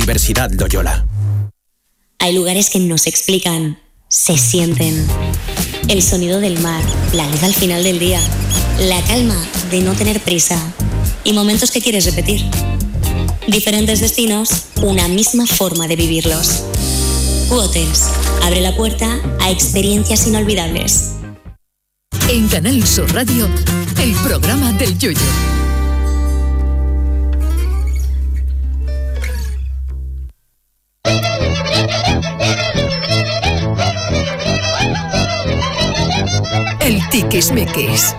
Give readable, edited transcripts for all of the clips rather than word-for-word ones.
Universidad Loyola. Hay lugares que no se explican, se sienten. El sonido del mar, la luz al final del día, la calma de no tener prisa y momentos que quieres repetir. Diferentes destinos, una misma forma de vivirlos. Q-Hotels abre la puerta a experiencias inolvidables. En Canal Sur Radio, el programa del Yoyo. El Tiquismiquis.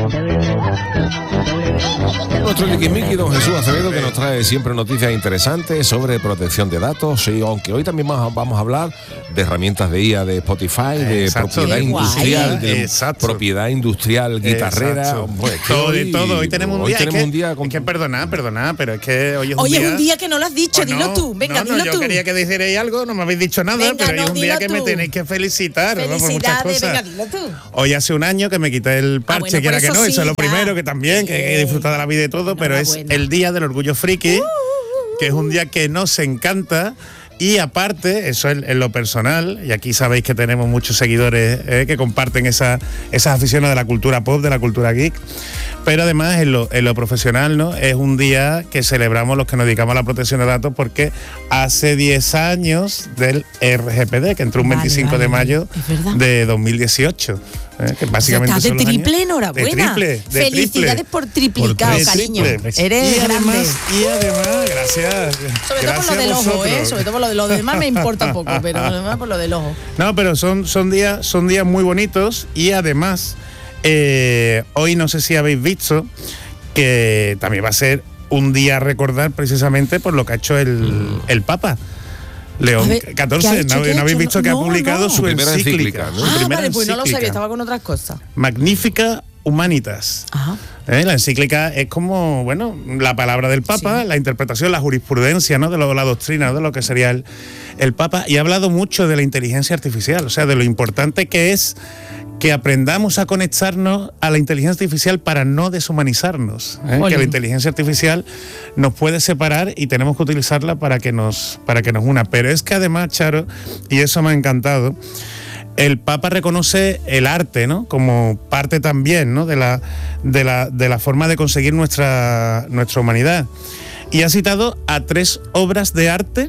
Nuestro Tiquismiquis, don Jesús Acevedo, que nos trae siempre noticias interesantes sobre protección de datos, y aunque hoy también vamos a hablar de herramientas de IA, de Spotify, de propiedad industrial, propiedad industrial guitarrera. Pues todo, de todo. Hoy tenemos un día. Es que perdona, pero es que hoy es un día. Hoy es un día que no lo has dicho, pues dilo tú. Venga, dilo tú. Yo quería que dijerais algo, no me habéis dicho nada, venga, pero hoy es un día que me tenéis que felicitar, ¿no? Por muchas cosas. Venga, dilo tú. Hoy hace un año que me quité el parche, que era que no, eso es lo primero, que también, que he disfrutado de la vida y todo, pero es el día del orgullo friki, que es un día que nos encanta. Y aparte, eso es en lo personal, y aquí sabéis que tenemos muchos seguidores que comparten esas aficiones de la cultura pop, de la cultura geek, pero además en lo profesional, ¿no? Es un día que celebramos los que nos dedicamos a la protección de datos, porque hace 10 años del RGPD, que entró un 25 de mayo de 2018. Que básicamente estás de triple, enhorabuena. De felicidades por triplicado, cariño. Eres grande. Y además, gracias. Sobre todo por lo del ojo, sobre todo por lo demás me importa poco, pero además por lo del ojo. No, pero son días muy bonitos, y además hoy no sé si habéis visto que también va a ser un día a recordar, precisamente por lo que ha hecho el Papa. León XIV, ¿no habéis visto que ha publicado su encíclica? Vale, pues no lo sabía, estaba con otras cosas. Magnifica Humanitas. Ajá. La encíclica es como, bueno, la palabra del Papa, la interpretación, la jurisprudencia, ¿no? De la doctrina, ¿no? De lo que sería el Papa. Y ha hablado mucho de la inteligencia artificial, o sea, de lo importante que es que aprendamos a conectarnos a la inteligencia artificial para no deshumanizarnos, que la inteligencia artificial nos puede separar y tenemos que utilizarla para que nos una. Pero es que además, Charo, y eso me ha encantado, el Papa reconoce el arte, ¿no? Como parte también, ¿no? de la forma de conseguir nuestra humanidad. Y ha citado a 3 obras de arte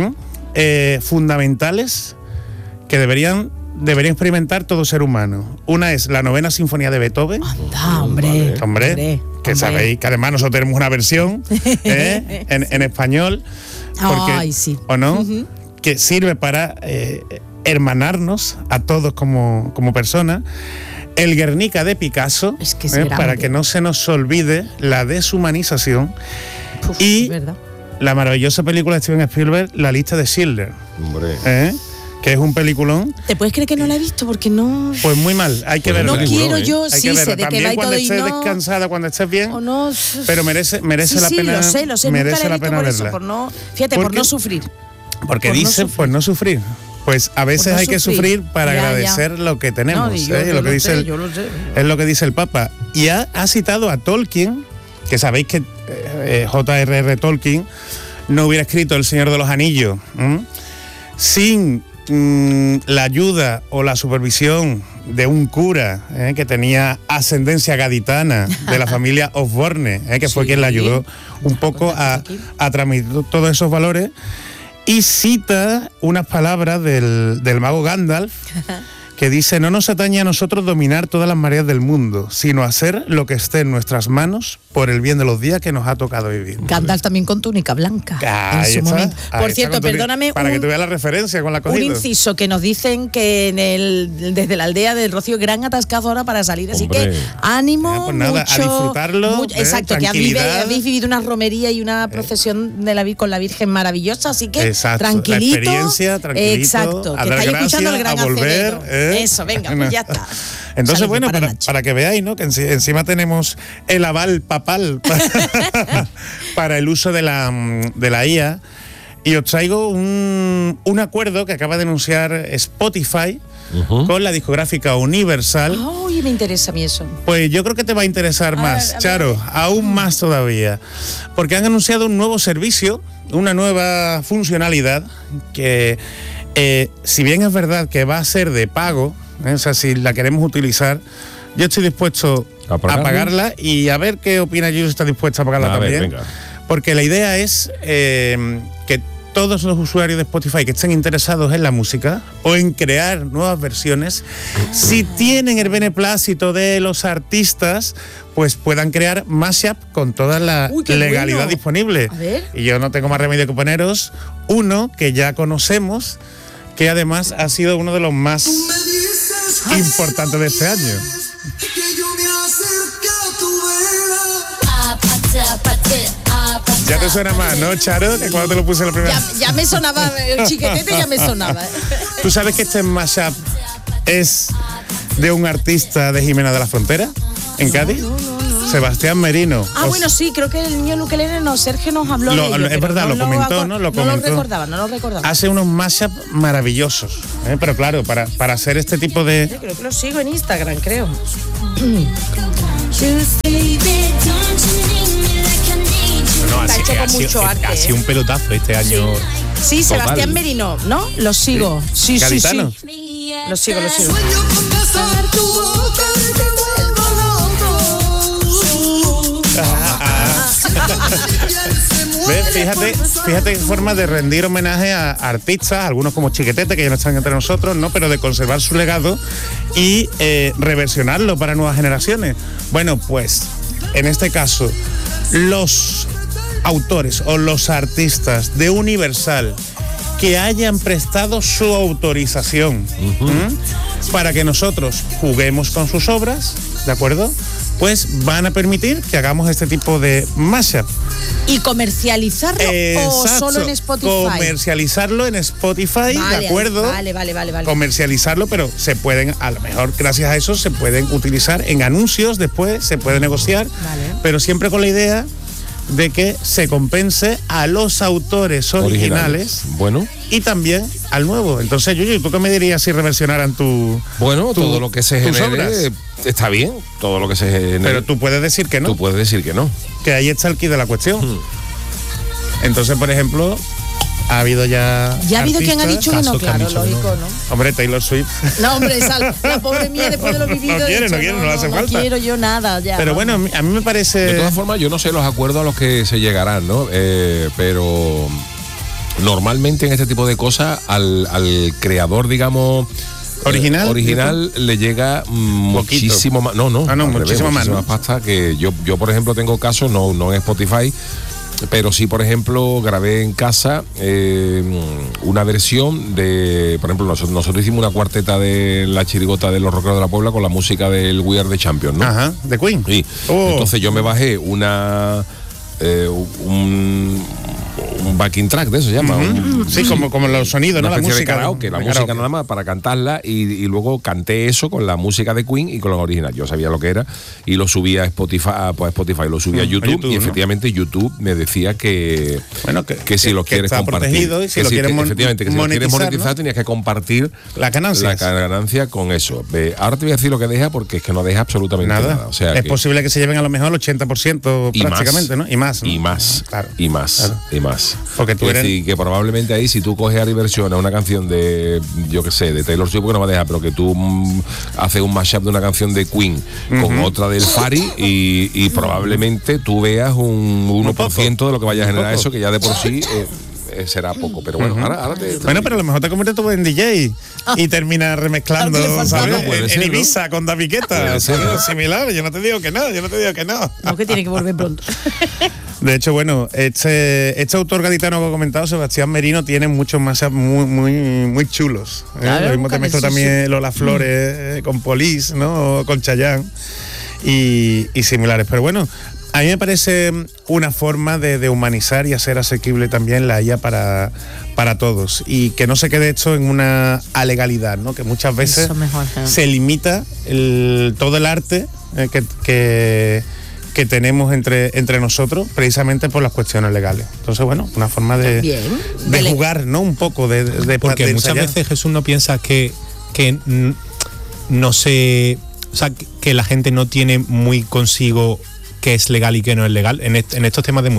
fundamentales que deberían experimentar todo ser humano. Una es la 9ª Sinfonía de Beethoven. ¡Anda, hombre! Que sabéis que además nosotros tenemos una versión en español. Porque, ay, sí. ¿o no? Que sirve para hermanarnos a todos como personas. El Guernica de Picasso, es que es para que no se nos olvide la deshumanización. Y ¿verdad? La maravillosa película de Steven Spielberg, La lista de Schindler. Hombre. Que es un peliculón. ¿Te puedes creer que no la he visto? Porque no... Pues muy mal, hay que verlo. No quiero yo, hay que sé de también que va y cuando todo estés y no... descansada, cuando estés bien, o no... pero merece la pena. Lo sé, merece nunca la he visto la por pena eso, verla. por no sufrir. Porque por dice, pues no sufrir. Pues a veces hay que sufrir para agradecer lo que tenemos. Es lo que dice el Papa. Y ha citado a Tolkien, que sabéis que J.R.R. Tolkien no hubiera escrito El Señor de los Anillos sin la ayuda o la supervisión de un cura que tenía ascendencia gaditana de la familia Osborne, que fue quien le ayudó un poco a transmitir todos esos valores. Y cita unas palabras del mago Gandalf, que dice: no nos atañe a nosotros dominar todas las mareas del mundo, sino hacer lo que esté en nuestras manos por el bien de los días que nos ha tocado vivir. Gandalf también con túnica blanca en su momento. Por cierto, perdóname, para que tú veas la referencia con la cogida. Un inciso, que nos dicen que desde la aldea del Rocío, gran atascado ahora para salir, así que ánimo, pues nada, mucho, a disfrutarlo, exacto, que habéis vivido una romería y una procesión con la Virgen maravillosa, así que tranquilito, la experiencia, tranquilito, exacto, que estáis escuchando el gran volver, eso, venga, pues ya está. Entonces, bueno, para que veáis, ¿no? Que encima tenemos el aval papal para el uso de la IA. Y os traigo un acuerdo que acaba de anunciar Spotify con la discográfica Universal. Uy, me interesa a mí eso. Pues yo creo que te va a interesar más, Charo, aún más todavía. Porque han anunciado un nuevo servicio una nueva funcionalidad que, si bien es verdad que va a ser de pago, o sea, si la queremos utilizar, yo estoy dispuesto a pagarla y a ver qué opina Yuyu, si está dispuesta a pagarla también. Porque la idea es que todos los usuarios de Spotify que estén interesados en la música o en crear nuevas versiones, si tienen el beneplácito de los artistas, pues puedan crear mashup con toda la legalidad disponible. Y yo no tengo más remedio que poneros uno que ya conocemos, que además ha sido uno de los más importantes de este año. Ya te suena más, ¿no, Charo? Que cuando te lo puse la primera vez. Ya me sonaba, el chiquetete ya me sonaba. ¿Tú sabes que este mashup es de un artista de Jimena de la Frontera, en Cádiz? No. Sebastián Merino. Bueno, sí, creo que el niño Luquelene, Sergio nos habló de ello. Es verdad, lo comentó, ¿no? No lo recordaba. Hace unos mashups maravillosos, pero claro, para hacer este tipo de... Yo creo que lo sigo en Instagram, creo. Ha sido un pelotazo este año. Sí, Sebastián Merino, ¿no? Lo sigo. Sí. Lo sigo. Fíjate qué forma de rendir homenaje a artistas, algunos como Chiquetete, que ya no están entre nosotros, ¿no? Pero de conservar su legado y reversionarlo para nuevas generaciones. Bueno, pues en este caso, los autores o los artistas de Universal que hayan prestado su autorización para que nosotros juguemos con sus obras, ¿de acuerdo? Pues van a permitir que hagamos este tipo de mashup. ¿Y comercializarlo o solo en Spotify? Comercializarlo en Spotify, ¿de acuerdo? Vale. Comercializarlo, pero se pueden, a lo mejor gracias a eso, se pueden utilizar en anuncios después, se puede negociar, pero siempre con la idea de que se compense a los autores originales. Bueno. Y también al nuevo. Entonces, Yuyu, ¿tú qué me dirías si reversionaran todo lo que se genere está bien, todo lo que se genere. Pero tú puedes decir que no. Tú puedes decir que no. Que ahí está el quid de la cuestión. Entonces, por ejemplo, ha habido ya... Ya ha habido quien ha dicho que no, claro, lógico, ¿no? Hombre, Taylor Swift. No, hombre, la pobre mía, después de lo vivido... No quiere, no hace falta. No quiero yo nada, ya. Pero bueno, a mí me parece... De todas formas, yo no sé los acuerdos a los que se llegarán, ¿no? Pero normalmente en este tipo de cosas, al creador, digamos... Original le llega muchísimo más. Muchísimo más pasta. Que yo, por ejemplo, tengo casos, no en Spotify, pero sí, por ejemplo, grabé en casa una versión de, por ejemplo, nosotros hicimos una cuarteta de La Chirigota de los Rockeros de la Puebla con la música del We Are the Champions, ¿no? Ajá, de Queen. Sí. Entonces yo me bajé un backing track de eso se llama. Sí, como los sonidos, ¿no? La música de karaoke, música nada más para cantarla y luego canté eso con la música de Queen y con la original. Yo sabía lo que era y lo subía a Spotify, lo subía a YouTube y efectivamente YouTube me decía que si lo quieres compartir, y si lo quieres monetizar, tenías que compartir la ganancia con eso. Ahora te voy a decir lo que deja porque es que no deja absolutamente nada. O sea, es posible que se lleven a lo mejor el 80% prácticamente, ¿no? Y más, ¿no? Y más. Porque tú eres... decir, que probablemente ahí, si tú coges a reversión a una canción de, yo qué sé, de Taylor Swift, porque no va a dejar, pero que tú haces un mashup de una canción de Queen con otra del Fari y probablemente tú veas un 1% de lo que vaya a generar eso, que ya de por sí... será poco, pero bueno, ahora Bueno, pero a lo mejor te conviertes tú en DJ y terminas remezclando, ¿sabes? En Ibiza, ¿no? Con David Guetta, similar. Yo no te digo que no. No, que tiene que volver pronto. De hecho, bueno, este autor gaditano que he comentado, Sebastián Merino, tiene muchos más muy chulos. Claro, lo mismo te mezclo también Lola Flores con Police, ¿no? O con Chayanne y similares. Pero bueno, a mí me parece una forma de humanizar y hacer asequible también la IA para todos y que no se quede esto en una alegalidad, ¿no? Que muchas veces se limita todo el arte que tenemos entre nosotros precisamente por las cuestiones legales. Entonces, bueno, una forma de jugar, ¿no? Un poco porque muchas veces, Jesús, no piensa que no se... O sea, que la gente no tiene muy consigo qué es legal y qué no es legal en estos temas de música.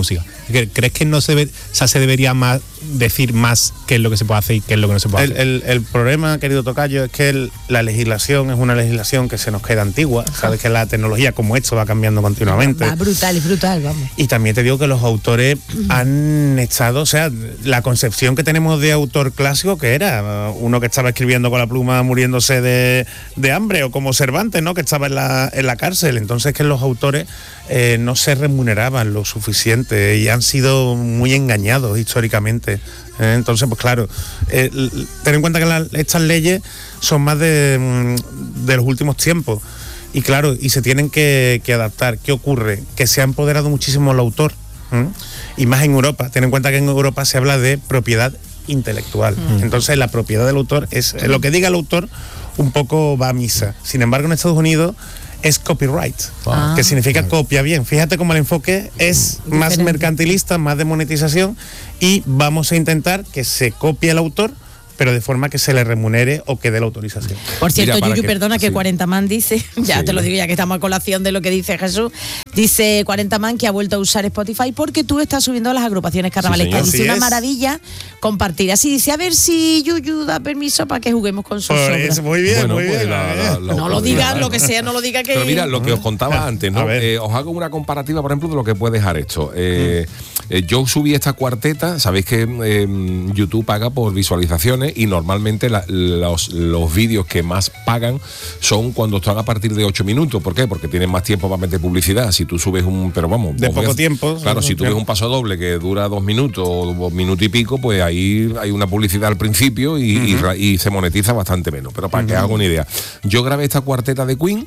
¿Crees que no se debería más decir más qué es lo que se puede hacer y qué es lo que no se puede hacer? El problema, querido tocayo, es que la legislación es una legislación que se nos queda antigua. Sabes que la tecnología como esto va cambiando continuamente. Va brutal, vamos. Y también te digo que los autores han estado, o sea, la concepción que tenemos de autor clásico, que era uno que estaba escribiendo con la pluma muriéndose de hambre, o como Cervantes, ¿no?, que estaba en la cárcel. Entonces que los autores no se remuneraban lo suficiente y han sido muy engañados históricamente. Entonces, pues claro, ten en cuenta que estas leyes son más de los últimos tiempos. Y claro, y se tienen que adaptar. ¿Qué ocurre? Que se ha empoderado muchísimo el autor. Y más en Europa. Ten en cuenta que en Europa se habla de propiedad intelectual. Entonces la propiedad del autor es lo que diga el autor, un poco va a misa. Sin embargo, en Estados Unidos es copyright, que significa copia bien. Fíjate cómo el enfoque es más diferente, mercantilista, más de monetización, y vamos a intentar que se copie el autor, pero de forma que se le remunere o que dé la autorización. Por cierto, Yuyu, perdona, que 40man dice, ya te lo digo, ya que estamos a colación de lo que dice Jesús, dice 40man que ha vuelto a usar Spotify porque tú estás subiendo las agrupaciones carnavalescas. Dice una maravilla compartir. Así dice, a ver si Yuyu da permiso para que juguemos con sus obras. Muy bien, bueno, muy bien. No lo digas, lo que sea, no lo diga que... Pero mira, lo que os contaba antes, ¿no? Os hago una comparativa, por ejemplo, de lo que puede dejar esto. Yo subí esta cuarteta, sabéis que YouTube paga por visualizaciones, y normalmente los vídeos que más pagan son cuando están a partir de 8 minutos. ¿Por qué? Porque tienen más tiempo para meter publicidad. Si tú subes de poco tiempo. Claro, si tú ves un paso doble que dura 2 minutos o 1 minuto y pico, pues ahí hay una publicidad al principio y se monetiza bastante menos. Pero para que haga una idea, yo grabé esta cuarteta de Queen.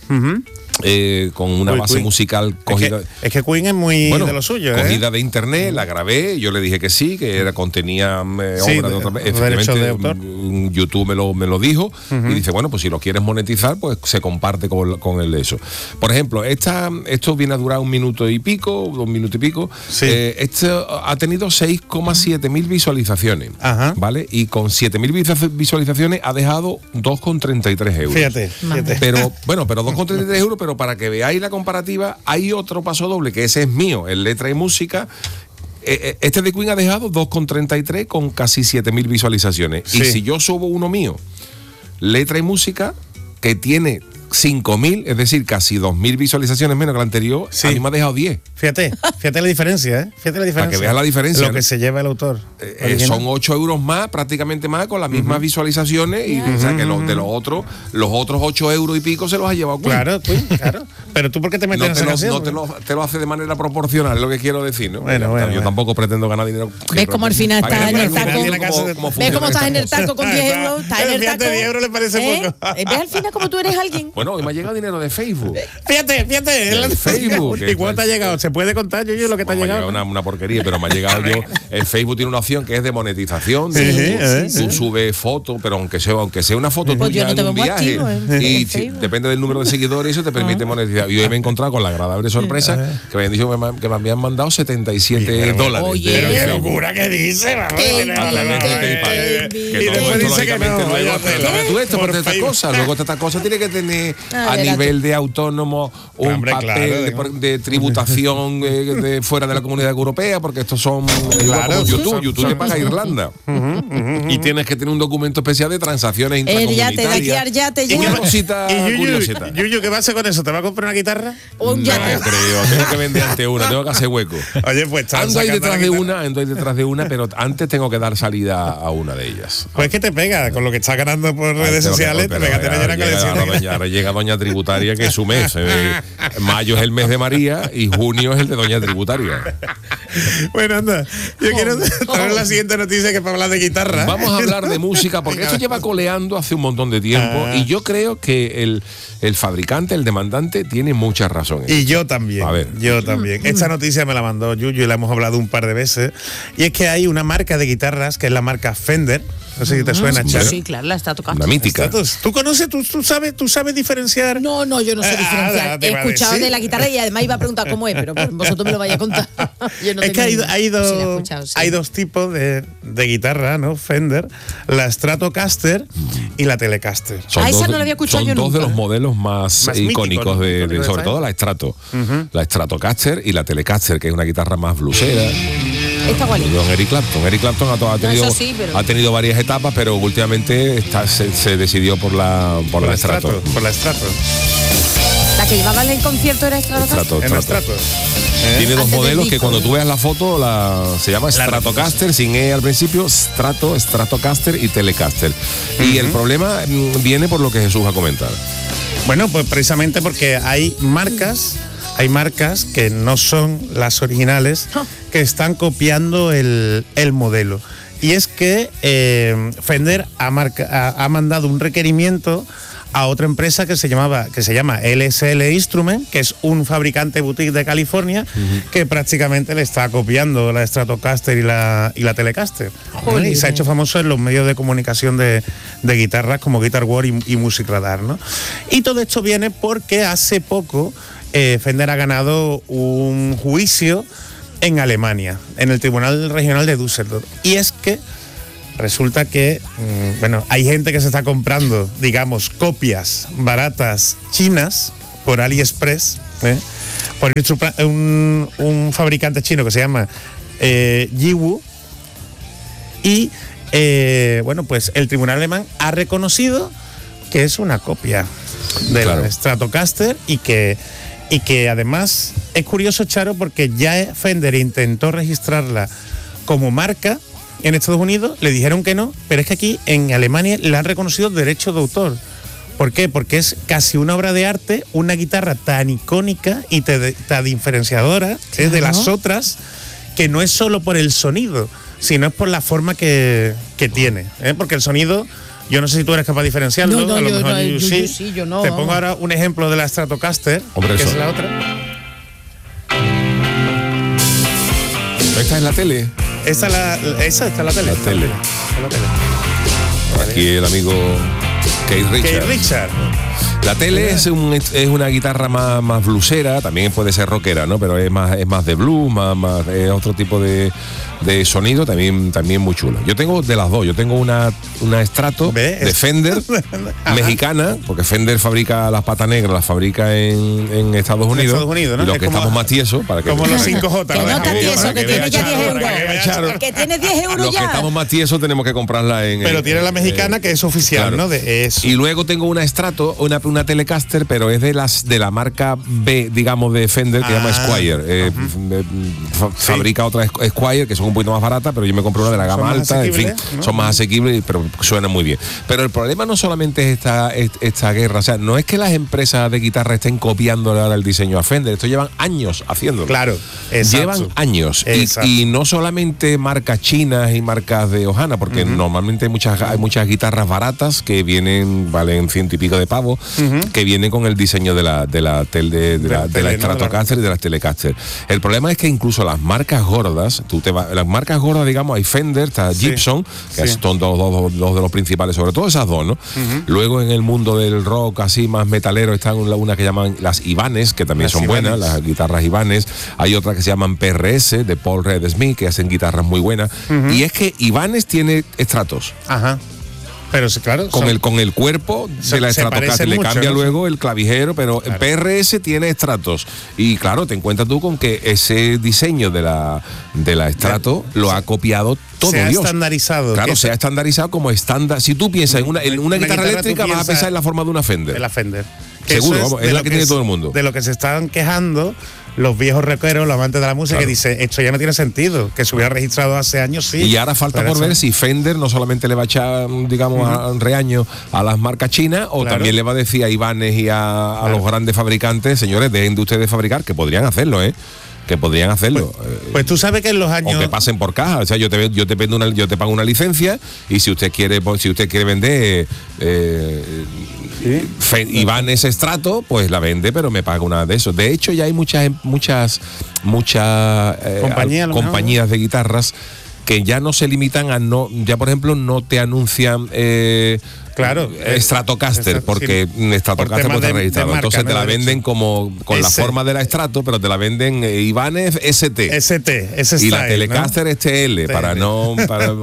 Con una base musical cogida. Es que Queen es muy de lo suyo. Cogida de internet, la grabé, yo le dije que sí, que contenía obra de otra vez. Efectivamente, YouTube me lo dijo, y dice, bueno, pues si lo quieres monetizar, pues se comparte con el eso. Por ejemplo, esto viene a durar 1 minuto y pico, 2 minutos y pico. Esto ha tenido 6,7 mil visualizaciones, ¿vale? Y con 7.000 visualizaciones ha dejado 2,33 euros. Fíjate. Pero 2,33 euros, pero para que veáis la comparativa, hay otro paso doble, que ese es mío, en letra y música. Este de Queen ha dejado 2,33 con casi 7.000 visualizaciones. Sí. Y si yo subo uno mío, letra y música, que tiene 5.000, es decir, casi 2.000 visualizaciones menos que la anterior, a mí me ha dejado 10. Fíjate la diferencia, Fíjate la diferencia. Para que veas la diferencia. Lo que se lleva el autor. Son 8 euros más, prácticamente más, con las mismas visualizaciones. Y o sea que los otros 8 euros y pico se los ha llevado Queen. Claro. Pero tú, ¿por qué te metes en esa canción? No te lo hace de manera proporcional, es lo que quiero decir, ¿no? Bueno. tampoco pretendo ganar dinero. ¿Ves cómo al final estás en el taco? ¿Ves cómo estás en el taco con 10 euros? Estás en el taco. 10 euros le parece poco. ¿Ves al final cómo tú eres alguien? Bueno, hoy me ha llegado dinero de Facebook. Fíjate. De Facebook. ¿Y cuánto te ha llegado? ¿Se puede contar, yo lo que te ha llegado? Una porquería, pero me ha llegado yo. El Facebook tiene una opción que es de monetización. Tú subes fotos, pero aunque sea una foto tuya en un viaje, y depende del número de seguidores, eso te permite monetizar. Y hoy me he encontrado con la agradable sorpresa que me han dicho que me habían mandado $77. Oye, pero qué locura que dice, y después dice que no. Tú esto por esta cosa. Luego esta cosa tiene que tener a nivel de autónomo un papel de tributación de fuera de la Comunidad Europea, porque estos son YouTube te paga Irlanda. Y tienes que tener un documento especial de transacciones intracomunitarias. Y una cosita curiosita. Yuyu, ¿qué va a hacer con eso? ¿Te va a comprar una guitarra? No creo, tengo que vender ante una, tengo que hacer hueco. Oye, pues ando ahí detrás de una, pero antes tengo que dar salida a una de ellas. Pues que te pega, con lo que está ganando por redes sociales, te pega tener una colección. Ahora llega Doña Tributaria, que es su mes. Mayo es el mes de María y junio es el de Doña Tributaria. Bueno, anda, yo quiero traer la siguiente noticia, que para hablar de guitarra. Vamos a hablar de música, porque esto lleva coleando hace un montón de tiempo, y yo creo que el fabricante, el demandante, tiene mucha razón. Y yo también. Esta noticia me la mandó Yuyu y la hemos hablado un par de veces. Y es que hay una marca de guitarras que es la marca Fender. No sé si te suena, Charo. Sí, claro, la está tocando. Una mítica. ¿Tú conoces, tú sabes diferenciar? No, yo no sé diferenciar. He escuchado de la guitarra y además iba a preguntar cómo es, pero vosotros me lo vais a contar. Es que hay dos tipos de guitarra, ¿no? Fender, la Stratocaster y la Telecaster. Esa no la había escuchado yo nunca. Son dos de los modelos más icónicos de sobre todo la Strato. La Stratocaster y la Telecaster, que es una guitarra más bluesera. Está igualito. Eric Clapton ha tenido varias etapas, pero últimamente se decidió por la Strato. Por la Strato. La que llevaba en el concierto era Stratocaster. Strato. Tiene dos modelos que cuando tú veas la foto se llama Stratocaster, sin E al principio, Stratocaster y Telecaster. Y el problema viene por lo que Jesús ha comentado. Bueno, pues precisamente porque hay marcas que no son las originales, que están copiando el modelo. Y es que Fender ha mandado un requerimiento a otra empresa que se llama LSL Instrument, que es un fabricante boutique de California, que prácticamente le está copiando la Stratocaster y la Telecaster. Y se ha hecho famoso en los medios de comunicación de guitarras como Guitar World y Music Radar, ¿no? Y todo esto viene porque hace poco Fender ha ganado un juicio en Alemania, en el Tribunal Regional de Düsseldorf. Y es que resulta que, hay gente que se está comprando, digamos, copias baratas chinas por AliExpress, por un fabricante chino que se llama Yiwu. Y, pues el tribunal alemán ha reconocido que es una copia de la Stratocaster y que además es curioso, Charo, porque ya Fender intentó registrarla como marca en Estados Unidos, le dijeron que no, pero es que aquí en Alemania le han reconocido derechos de autor. ¿Por qué? Porque es casi una obra de arte, una guitarra tan icónica y tan diferenciadora de las otras, que no es solo por el sonido, sino es por la forma que tiene. Porque el sonido, yo no sé si tú eres capaz de diferenciarlo. No, a lo mejor yo no. Te pongo ahora un ejemplo de la Stratocaster, que es la otra. ¿Esta es la tele? Esa está la tele. Aquí el amigo Keith Richards. La tele es una guitarra más bluesera, también puede ser rockera, ¿no? Pero es más de blues, es otro tipo de sonido, también muy chulo. Yo tengo de las dos, yo tengo una Strato de Fender mexicana, porque Fender fabrica las patas negras, las fabrica en Estados Unidos. ¿no? Y los que estamos más tiesos, para que como los 5J. Que no está tieso, que tiene ya 10 euros. Que tiene 10 euros ya. Los que estamos más tiesos tenemos que comprarla Pero tiene la mexicana, que es oficial, claro. ¿no? De eso. Y luego tengo una Strato, una Telecaster, pero es de la marca B, digamos, de Fender, que se llama Squier. Fabrica otra Squier, que son un poquito más baratas, pero yo me compré una de la gama alta, en fin, ¿no? Son más asequibles, pero suenan muy bien. Pero el problema no solamente es esta guerra, o sea, no es que las empresas de guitarra estén copiándole ahora el diseño a Fender, esto llevan años haciéndolo. Claro, llevan años. Y no solamente marcas chinas y marcas de Ohana, porque normalmente hay muchas guitarras baratas que valen 100 y pico de pavos, que vienen con el diseño de la Stratocaster y de las Telecaster. El problema es que incluso las marcas gordas, las marcas gordas, digamos, hay Fender, está Gibson, que son dos de los principales, sobre todo esas dos, ¿no? Luego en el mundo del rock así más metalero están una que llaman las Ibanez, que también son buenas, las guitarras Ibanez. Hay otra que se llaman PRS, de Paul Reed Smith, que hacen guitarras muy buenas. Y es que Ibanez tiene Stratos. Ajá. Pero claro, con el cuerpo de la Stratocaster le cambia luego el clavijero, pero el PRS tiene Stratos. Y claro, te encuentras tú con que ese diseño de la Strato lo ha copiado todo se Dios. Ha estandarizado. Claro, se ha estandarizado como estándar. Si tú piensas en una guitarra eléctrica, vas a pensar en la forma de una Fender. De la Fender. Seguro, vamos, es la que tiene todo el mundo. De lo que se están quejando los viejos rockeros, los amantes de la música, que dicen, esto ya no tiene sentido, que se hubiera registrado hace años, sí. Y ahora falta por ver si Fender no solamente le va a echar, digamos, a reaño a las marcas chinas, o también le va a decir a Ibanez y a los grandes fabricantes, señores, dejen de ustedes fabricar, que podrían hacerlo, que podrían hacerlo. Pues tú sabes que en los años... O que pasen por caja. O sea, yo te pago una licencia, y si usted quiere vender Ibanez Strato, pues la vende, pero me paga una de esos. De hecho, ya hay muchas compañías de guitarras que ya no se limitan a ya por ejemplo no te anuncian Claro. Stratocaster, porque Stratocaster puede estar registrado. Marca, entonces te la venden como con la forma de la Strato, pero te la venden Ibanez ST. ST, y la Telecaster es TL, para no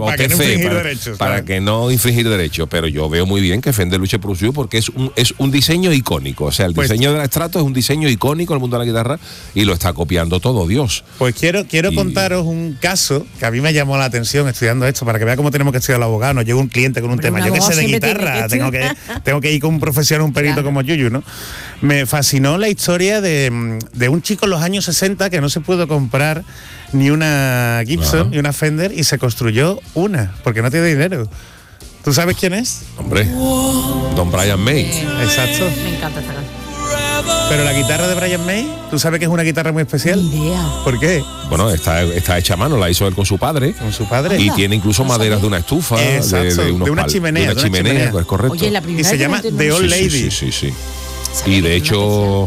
infringir derechos. Pero yo veo muy bien que Fender luche por suyo porque es un diseño icónico. O sea, el diseño de la Strato es un diseño icónico en el mundo de la guitarra y lo está copiando todo Dios. Pues quiero contaros un caso que a mí me llamó la atención estudiando esto, para que vea cómo tenemos que estudiar los abogados. Nos llega un cliente con un tema, yo que sé de guitarra, tengo que ir con un profesional, un perito como Yuyu, ¿no? Me fascinó la historia de un chico en los años 60 que no se pudo comprar ni una Gibson ni una Fender y se construyó una, porque no tiene dinero. ¿Tú sabes quién es? Hombre, Don Brian May. Exacto. Me encanta esta canción. Pero la guitarra de Brian May, ¿tú sabes que es una guitarra muy especial? Ni idea. ¿Por qué? Bueno, está hecha a mano, la hizo él con su padre. Con su padre. Y tiene incluso maderas de una estufa, de una chimenea. De una chimenea, es correcto. Oye, la primera y se llama The Old Lady. Sí. Y de hecho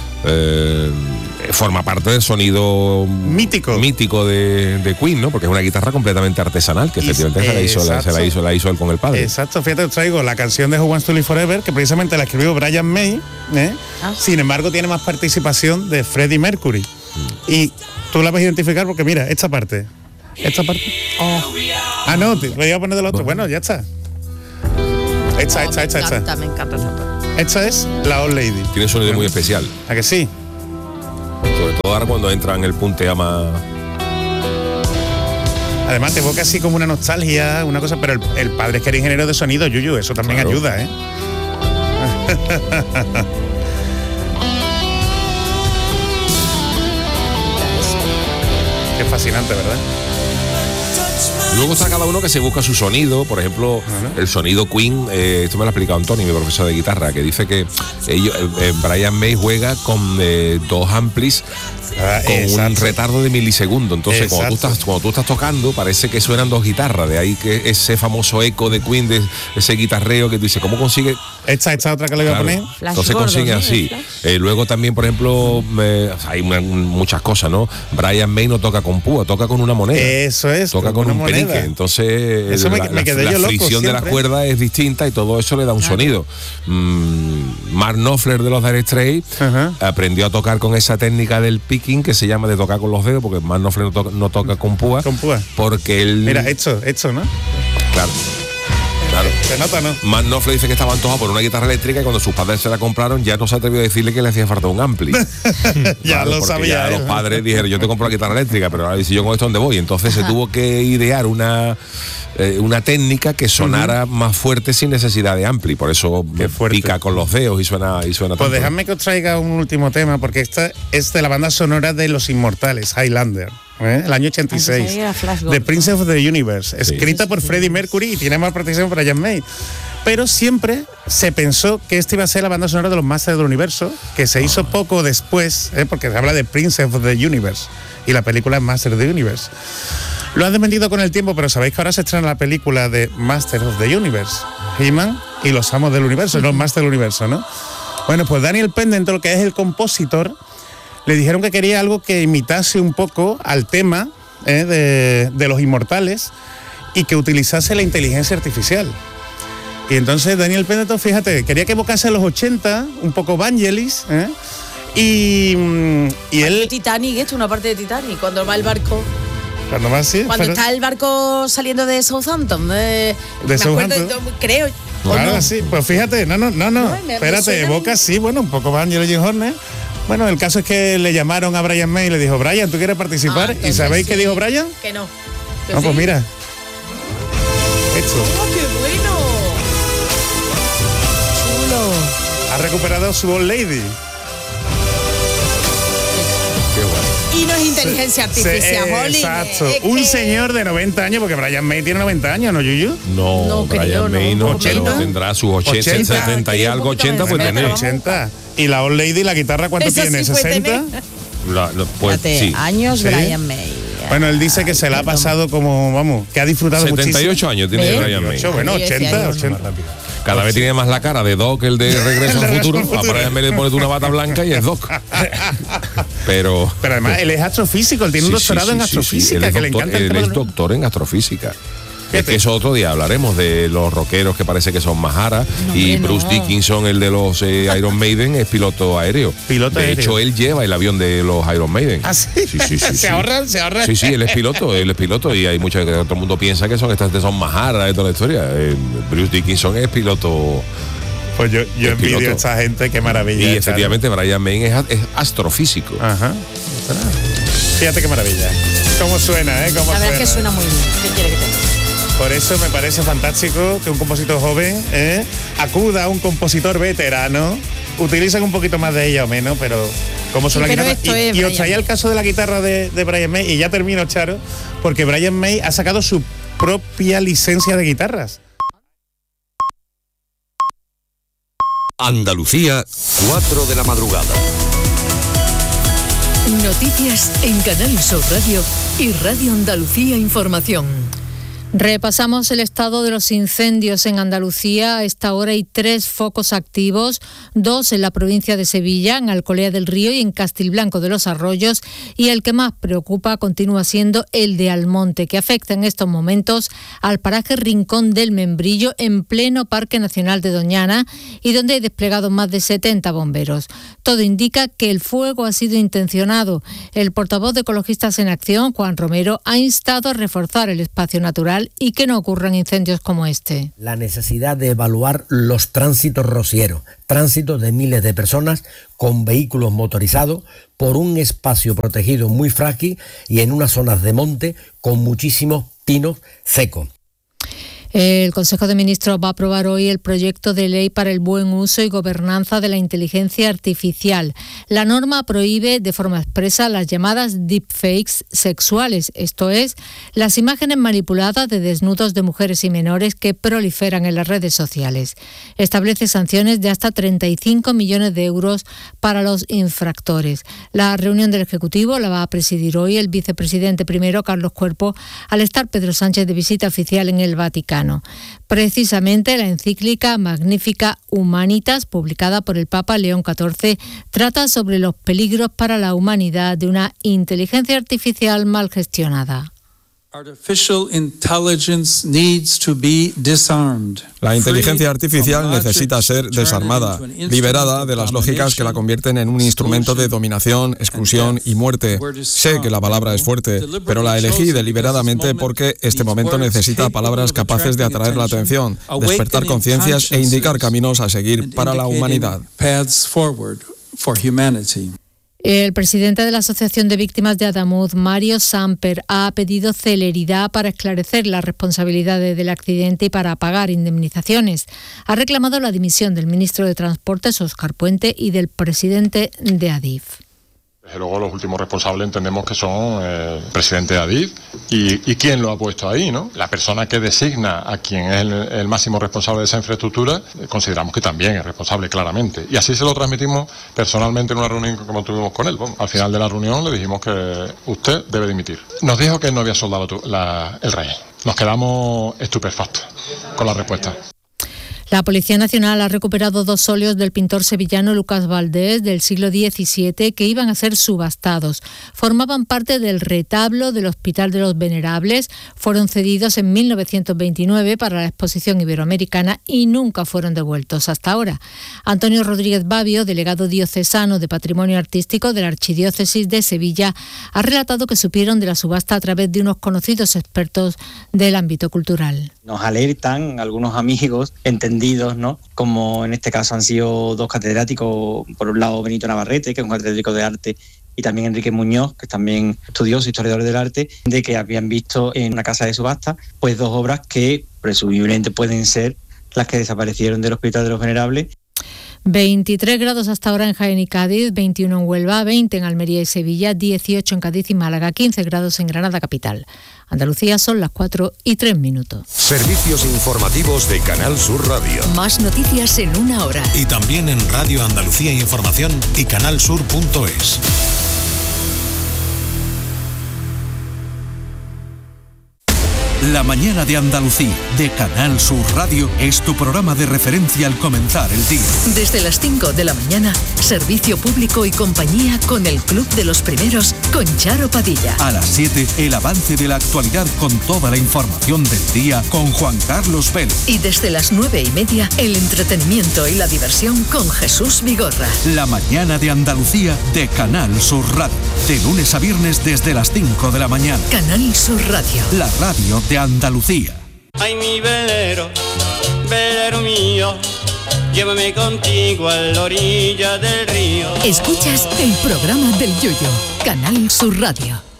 forma parte del sonido mítico de Queen, ¿no? Porque es una guitarra completamente artesanal, que efectivamente se la hizo él con el padre. Exacto, fíjate, os traigo la canción de Who Wants to Live Forever, que precisamente la escribió Brian May, sin embargo tiene más participación de Freddie Mercury. Y tú la vas a identificar porque mira, esta parte. No, te voy a poner del otro. Bueno, ya está. Esta. Me encanta esta parte. Esta es la Old Lady. Tiene un sonido muy especial. ¿A que sí? Sobre todo ahora cuando entra en el puntea más... Además te evoca así como una nostalgia, una cosa, pero el padre es que era ingeniero de sonido, Yuyu, eso también ayuda, ¿eh? Qué fascinante, ¿verdad? Luego está cada uno que se busca su sonido, por ejemplo, el sonido Queen, esto me lo ha explicado Antonio, mi profesor de guitarra, que dice que Brian May juega con dos amplis con un retardo de milisegundo. Entonces, cuando tú estás tocando, parece que suenan dos guitarras. De ahí que ese famoso eco de Queen, de ese guitarreo que tú dices, ¿cómo consigue? Esta otra que le voy a poner. Entonces consigue así. Luego también, por ejemplo, hay muchas cosas, ¿no? Brian May no toca con púa, toca con una moneda. Eso es. Toca con un penique. Entonces, la fricción de la cuerda es distinta y todo eso le da un sonido. Mark Knopfler de los Dire Straits aprendió a tocar con esa técnica del picking que se llama de tocar con los dedos, porque Mark Knopfler no toca con púa. Porque él... Mira, esto, ¿no? Claro. Se nota, ¿no? Mark Knopfler dice que estaba antojado por una guitarra eléctrica y cuando sus padres se la compraron ya no se atrevió a decirle que le hacía falta un ampli. Ya lo sabía. Ya los padres dijeron, yo te compro la guitarra eléctrica, pero ahora dice, yo con esto dónde voy. Entonces se tuvo que idear una técnica que sonara más fuerte sin necesidad de ampli. Por eso pica con los dedos y suena pues tanto. Dejadme que os traiga un último tema, porque esta es de la banda sonora de Los Inmortales, Highlander. El año 86, The Princess of the Universe, escrita por Freddie Mercury y tiene más participación por Brian May. Pero siempre se pensó que esta iba a ser la banda sonora de los Masters del Universo, que se hizo poco después, porque se habla de Princess of the Universe y la película es Masters of the Universe. Lo han desmentido con el tiempo, pero sabéis que ahora se estrena la película de Masters of the Universe, He-Man y los Amos del Universo, los Masters del Universo, ¿no? Bueno, pues Daniel Pendleton, que es el compositor, le dijeron que quería algo que imitase un poco al tema de los Inmortales y que utilizase la inteligencia artificial. Y entonces Daniel Pendleton, fíjate, quería que evocase a los 80, un poco Vangelis, y él... Titanic, esto, una parte de Titanic, cuando va el barco... Cuando está el barco saliendo de Southampton, de Southampton, creo. Claro, no. Sí, pues fíjate, no, espérate, evoca sí, bueno, un poco Vangelis y Horner. Bueno, el caso es que le llamaron a Brian May y le dijo, Brian, ¿tú quieres participar? ¿Y sabéis qué dijo Brian? Que no. No, pues mira. Esto. ¡Oh, qué bueno! Chulo. Ha recuperado su Old Lady. Qué bueno. Y no es inteligencia artificial, Holly. Exacto. Un señor de 90 años, porque Brian May tiene 90 años, ¿no, Yuyu? No, Brian May no tendrá sus 80, 70 y algo, 80 puede tener. 80. ¿Y la Old Lady, la guitarra, cuánto tiene? Sí, ¿60? Pues, sí. Años, ¿sí? Brian May. Bueno, él dice que se la ha pasado como, vamos, que ha disfrutado 78 muchísimo. años tiene Brian May. Bueno, 80. Cada vez tiene más la cara de Doc, el de Regreso al Futuro. A Brian May le pones una bata blanca y es Doc. Pero además, él es astrofísico, él tiene un doctorado en astrofísica, él que le encanta. Él es doctor en astrofísica. Es que eso otro día hablaremos de los rockeros que parece que son Mahara, y Bruce Dickinson, el de los Iron Maiden, es piloto aéreo. De hecho, él lleva el avión de los Iron Maiden. ¿Ah, sí? Sí. ¿Se ahorran? Sí, él es piloto y hay mucha que todo el mundo piensa que son Mahara de toda la historia. Bruce Dickinson es piloto. Pues yo envidio a esta gente, qué maravilla. Y efectivamente Brian May es astrofísico. Ajá. Fíjate qué maravilla. ¿Cómo suena, La verdad es que suena muy bien. ¿Qué quiere que tenga? Por eso me parece fantástico que un compositor joven acuda a un compositor veterano. Utilizan un poquito más de ella o menos, pero como suena la guitarra. Y os traía el caso de la guitarra de Brian May, y ya termino, Charo, porque Brian May ha sacado su propia licencia de guitarras. Andalucía, 4 de la madrugada. Noticias en Canal Sur Radio y Radio Andalucía Información. Repasamos el estado de los incendios en Andalucía. A esta hora hay 3 focos activos, 2 en la provincia de Sevilla, en Alcolea del Río y en Castilblanco de los Arroyos, y el que más preocupa continúa siendo el de Almonte, que afecta en estos momentos al paraje Rincón del Membrillo, en pleno Parque Nacional de Doñana, y donde hay desplegados más de 70 bomberos. Todo indica que el fuego ha sido intencionado. El portavoz de Ecologistas en Acción, Juan Romero, ha instado a reforzar el espacio natural y que no ocurran incendios como este. La necesidad de evaluar los tránsitos rocieros, tránsitos de miles de personas con vehículos motorizados por un espacio protegido muy frágil y en unas zonas de monte con muchísimos pinos secos. El Consejo de Ministros va a aprobar hoy el proyecto de ley para el buen uso y gobernanza de la inteligencia artificial. La norma prohíbe de forma expresa las llamadas deepfakes sexuales, esto es, las imágenes manipuladas de desnudos de mujeres y menores que proliferan en las redes sociales. Establece sanciones de hasta 35 millones de euros para los infractores. La reunión del Ejecutivo la va a presidir hoy el vicepresidente primero, Carlos Cuerpo, al estar Pedro Sánchez de visita oficial en el Vaticano. Precisamente la encíclica Magnificat Humanitas, publicada por el Papa León XIV, trata sobre los peligros para la humanidad de una inteligencia artificial mal gestionada. La inteligencia artificial necesita ser desarmada, liberada de las lógicas que la convierten en un instrumento de dominación, exclusión y muerte. Sé que la palabra es fuerte, pero la elegí deliberadamente porque este momento necesita palabras capaces de atraer la atención, despertar conciencias e indicar caminos a seguir para la humanidad. El presidente de la Asociación de Víctimas de Adamuz, Mario Samper, ha pedido celeridad para esclarecer las responsabilidades del accidente y para pagar indemnizaciones. Ha reclamado la dimisión del ministro de Transportes, Óscar Puente, y del presidente de Adif. Desde luego los últimos responsables entendemos que son el presidente de Adif y quién lo ha puesto ahí, ¿no? La persona que designa a quien es el máximo responsable de esa infraestructura, consideramos que también es responsable claramente. Y así se lo transmitimos personalmente en una reunión como tuvimos con él. Bueno, al final de la reunión le dijimos que usted debe dimitir. Nos dijo que no había soldado el rey. Nos quedamos estupefactos con la respuesta. La Policía Nacional ha recuperado 2 óleos del pintor sevillano Lucas Valdés del siglo XVII que iban a ser subastados. Formaban parte del retablo del Hospital de los Venerables, fueron cedidos en 1929 para la exposición iberoamericana y nunca fueron devueltos hasta ahora. Antonio Rodríguez Babio, delegado diocesano de Patrimonio Artístico de la Archidiócesis de Sevilla, ha relatado que supieron de la subasta a través de unos conocidos expertos del ámbito cultural. Nos alertan algunos amigos entendidos, ¿no? Como en este caso han sido 2 catedráticos, por un lado Benito Navarrete, que es un catedrático de arte, y también Enrique Muñoz, que es también estudioso, historiador del arte, de que habían visto en una casa de subasta pues 2 obras que presumiblemente pueden ser las que desaparecieron del Hospital de los Venerables. 23 grados hasta ahora en Jaén y Cádiz, 21 en Huelva, 20 en Almería y Sevilla, 18 en Cádiz y Málaga, 15 grados en Granada capital. Andalucía son las 4:03. Servicios informativos de Canal Sur Radio. Más noticias en 1 hora. Y también en Radio Andalucía Información y canalsur.es. La mañana de Andalucía, de Canal Sur Radio, es tu programa de referencia al comenzar el día. Desde las 5 de la mañana, servicio público y compañía con el Club de los Primeros, con Charo Padilla. A las 7, el avance de la actualidad con toda la información del día con Juan Carlos Vélez. Y desde las 9:30, el entretenimiento y la diversión con Jesús Vigorra. La mañana de Andalucía, de Canal Sur Radio. De lunes a viernes desde las 5 de la mañana. Canal Sur Radio. La radio de Andalucía. Ay, mi velero, velero mío, llévame contigo a la orilla del río. Escuchas el programa del Yoyo, Canal Sur Radio.